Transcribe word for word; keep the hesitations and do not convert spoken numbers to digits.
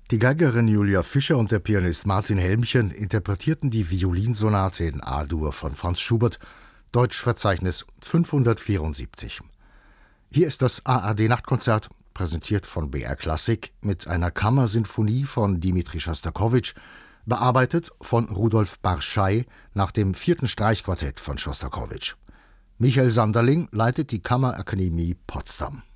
Die Geigerin Julia Fischer und der Pianist Martin Helmchen interpretierten die Violinsonate in A-Dur von Franz Schubert, Deutschverzeichnis fünfhundertvierundsiebzig. Hier ist das A R D-Nachtkonzert, präsentiert von B R Klassik, mit einer Kammersinfonie von Dimitri Schostakowitsch, bearbeitet von Rudolf Barschei nach dem vierten Streichquartett von Schostakowitsch. Michael Sanderling leitet die Kammerakademie Potsdam.